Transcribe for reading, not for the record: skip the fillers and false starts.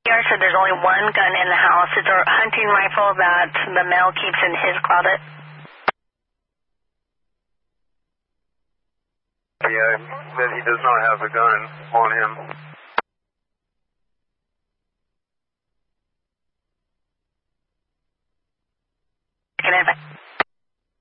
CPR said there's only one gun in the house. It's a hunting rifle that the male keeps in his closet. Yeah, that he does not have a gun on him. Can I